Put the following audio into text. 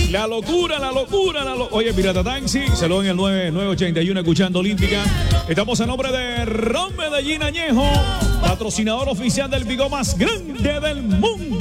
La locura, Oye, Pirata Taxi, saludos en el 9981 escuchando Olímpica. Estamos a nombre de Ron Medellín Añejo, patrocinador oficial del Vigo más grande del mundo.